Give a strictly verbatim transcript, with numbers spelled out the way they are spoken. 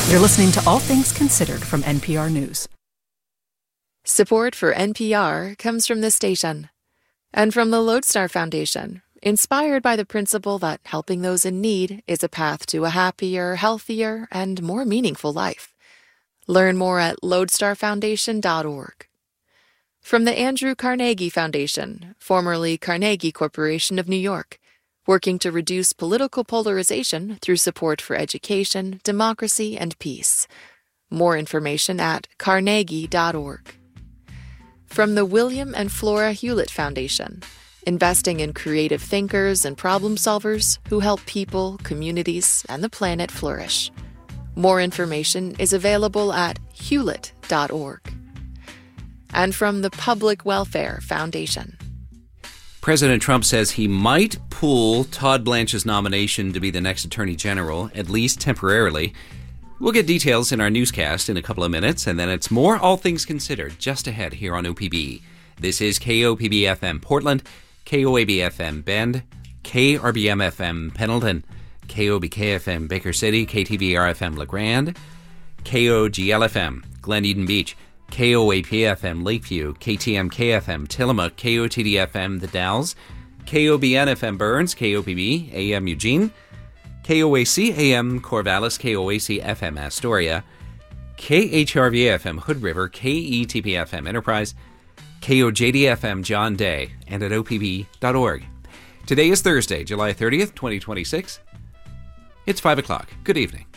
You're listening to All Things Considered from N P R News. Support for N P R comes from this station and from the Lodestar Foundation, inspired by the principle that helping those in need is a path to a happier, healthier, and more meaningful life. Learn more at lodestar foundation dot org. From the Andrew Carnegie Foundation, formerly Carnegie Corporation of New York, working to reduce political polarization through support for education, democracy, and peace. More information at carnegie dot org. From the William and Flora Hewlett Foundation, investing in creative thinkers and problem solvers who help people, communities, and the planet flourish. More information is available at hewlett dot org. And from the Public Welfare Foundation. President Trump says he might pull Todd Blanche's nomination to be the next Attorney General, at least temporarily. We'll get details in our newscast in a couple of minutes, and then it's more All Things Considered just ahead here on O P B. This is K O P B F M Portland, K O A B F M Bend, K R B M F M Pendleton, K O B K F M Baker City, K T V R F M LeGrand, K O G L F M Glen Eden Beach, K O A P F M Lakeview, K T M K F M Tillamook, K O T D F M The Dalles, K O B N F M Burns, K O P B A M Eugene, K O A C A M Corvallis, K O A C F M Astoria, K H R V F M Hood River, K E T P F M Enterprise, K O J D F M John Day, and at O P B dot org. Today is Thursday, July thirtieth, twenty twenty-six. It's five o'clock. Good evening.